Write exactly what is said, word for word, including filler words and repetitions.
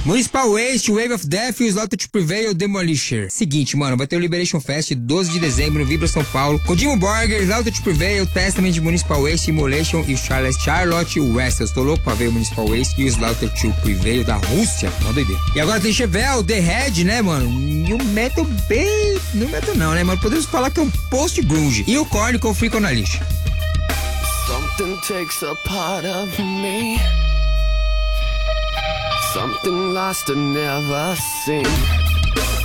Municipal Waste, Wave of Death e Slaughter to Prevail, Demolisher. Seguinte, mano, vai ter o Liberation Fest doze de dezembro no Vibra São Paulo. Codimo Burger, Slaughter to Prevail, Testament, Municipal Waste, Immolation e Charles Charlotte West. Eu estou louco pra ver o Municipal Waste e o Slaughter to Prevail da Rússia. Uma doideira. E agora tem Chevelle, The Head, né, mano? E o metal bem... Não metal não, né, mano? Podemos falar que é um post-grunge. E o Korn com o Freak on a Leash. Something takes a part of me. Something lost and never seen.